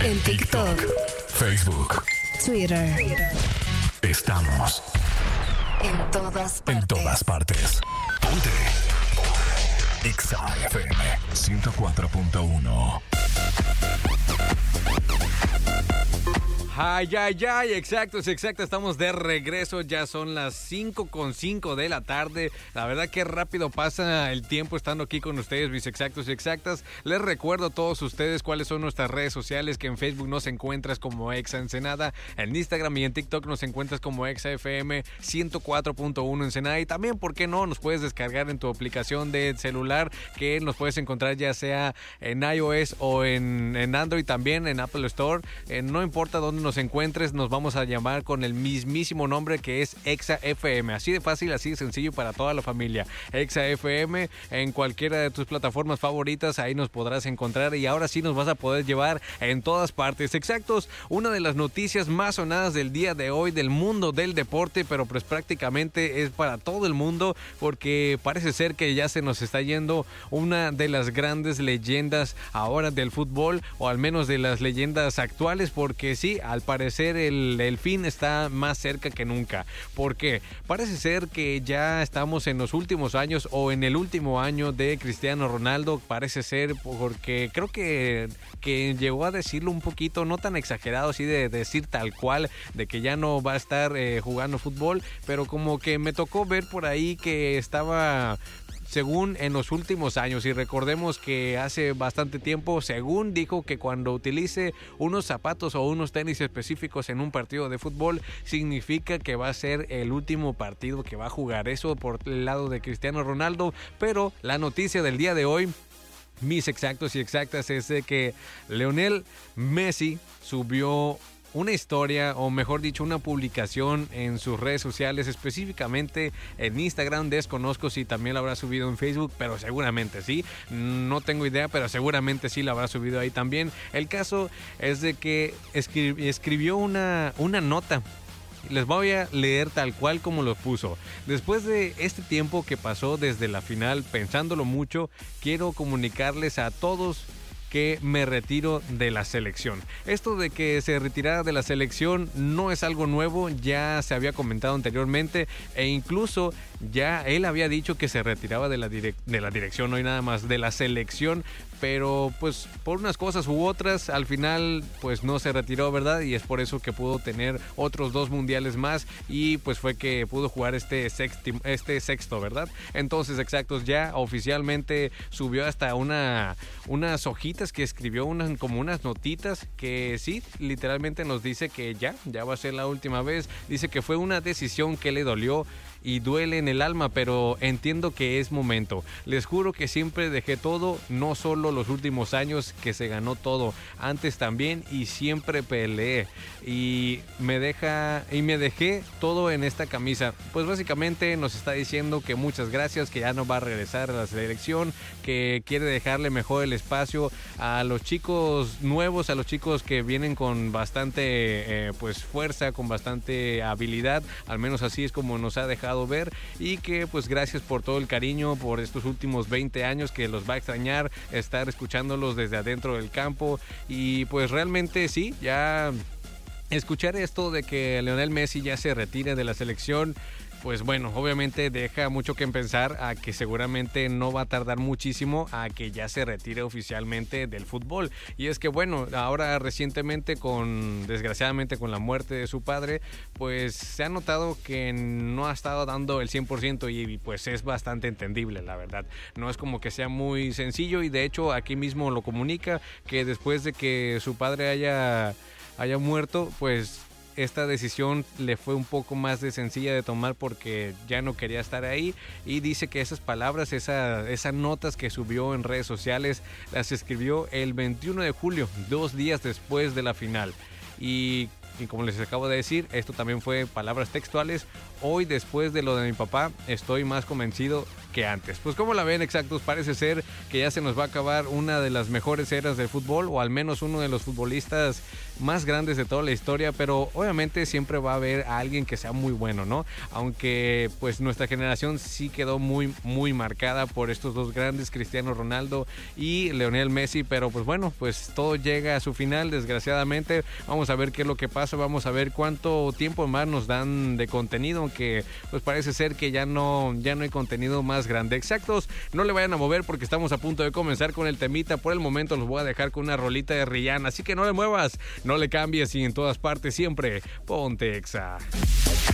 En TikTok, Facebook, Twitter. Estamos En todas partes. en todas partes. Ponte. Exa FM 104.1. Ay, exacto, estamos de regreso, ya son las 5:05 de la tarde, la verdad que rápido pasa el tiempo estando aquí con ustedes, mis exactos y exactas. Les recuerdo a todos ustedes cuáles son nuestras redes sociales, que en Facebook nos encuentras como Exa Ensenada, en Instagram y en TikTok nos encuentras como Exa FM 104.1 Ensenada, y también, ¿por qué no?, nos puedes descargar en tu aplicación de celular, que nos puedes encontrar ya sea en iOS o en Android, también en Apple Store, no importa dónde nos encuentres, nos vamos a llamar con el mismísimo nombre, que es Exa FM, así de fácil, así de sencillo para toda la familia. Exa FM en cualquiera de tus plataformas favoritas, ahí nos podrás encontrar, y ahora sí nos vas a poder llevar en todas partes. Exactos, una de las noticias más sonadas del día de hoy del mundo del deporte, pero pues prácticamente es para todo el mundo, porque parece ser que ya se nos está yendo una de las grandes leyendas ahora del fútbol, o al menos de las leyendas actuales, porque sí, al parecer el fin está más cerca que nunca. ¿Por qué? Parece ser que ya estamos en los últimos años, o en el último año de Cristiano Ronaldo, parece ser, porque creo que llegó a decirlo un poquito, no tan exagerado así de decir tal cual, de que ya no va a estar jugando fútbol, pero como que me tocó ver por ahí que estaba, según en los últimos años, y recordemos que hace bastante tiempo, según dijo que cuando utilice unos zapatos o unos tenis específicos en un partido de fútbol, significa que va a ser el último partido que va a jugar. Eso por el lado de Cristiano Ronaldo, pero la noticia del día de hoy, mis exactos y exactas, es de que Lionel Messi subió una historia, o mejor dicho, una publicación en sus redes sociales, específicamente en Instagram. Desconozco si también la habrá subido en Facebook, pero seguramente sí. No tengo idea, pero seguramente sí la habrá subido ahí también. El caso es de que escribió una nota. Les voy a leer tal cual como lo puso. Después de este tiempo que pasó desde la final, pensándolo mucho, quiero comunicarles a todos que me retiro de la selección. Esto de que se retirara de la selección no es algo nuevo, ya se había comentado anteriormente, e incluso ya él había dicho que se retiraba de la dirección, no hay nada más, de la selección, pero pues por unas cosas u otras, al final pues no se retiró, ¿verdad? Y es por eso que pudo tener otros 2 mundiales más, y pues fue que pudo jugar este sexto, ¿verdad? Entonces, exactos, ya oficialmente subió hasta unas hojitas que escribió, como unas notitas, que sí, literalmente nos dice que ya va a ser la última vez. Dice que fue una decisión que le dolió y duele en el alma, pero entiendo que es momento. Les juro que siempre dejé todo, no solo los últimos años que se ganó todo, antes también, y siempre peleé y me dejé todo en esta camisa. Pues básicamente nos está diciendo que muchas gracias, que ya no va a regresar a la selección, que quiere dejarle mejor el espacio a los chicos nuevos, a los chicos que vienen con bastante pues fuerza, con bastante habilidad, al menos así es como nos ha dejado ver, y que pues gracias por todo el cariño por estos últimos 20 años, que los va a extrañar estar escuchándolos desde adentro del campo. Y pues realmente sí, ya escuchar esto de que Lionel Messi ya se retire de la selección, pues bueno, obviamente deja mucho que pensar a que seguramente no va a tardar muchísimo a que ya se retire oficialmente del fútbol. Y es que bueno, ahora recientemente desgraciadamente con la muerte de su padre, pues se ha notado que no ha estado dando el 100%, y pues es bastante entendible, la verdad. No es como que sea muy sencillo, y de hecho aquí mismo lo comunica, que después de que su padre haya muerto, pues esta decisión le fue un poco más de sencilla de tomar, porque ya no quería estar ahí, y dice que esas palabras, esas notas que subió en redes sociales, las escribió el 21 de julio, 2 días después de la final. Y Y como les acabo de decir, esto también fue palabras textuales. Hoy, después de lo de mi papá, estoy más convencido que antes. Pues como la ven, exactos, parece ser que ya se nos va a acabar una de las mejores eras del fútbol, o al menos uno de los futbolistas más grandes de toda la historia, pero obviamente siempre va a haber a alguien que sea muy bueno, ¿no? Aunque pues nuestra generación sí quedó muy marcada por estos dos grandes, Cristiano Ronaldo y Lionel Messi, pero pues bueno, pues todo llega a su final, desgraciadamente. Vamos a ver qué es lo que pasa, vamos a ver cuánto tiempo más nos dan de contenido, aunque pues parece ser que ya no hay contenido más grande. Exactos, no le vayan a mover porque estamos a punto de comenzar con el temita. Por el momento los voy a dejar con una rolita de Rihanna, así que no le muevas, no le cambies, y en todas partes siempre ponte Exa.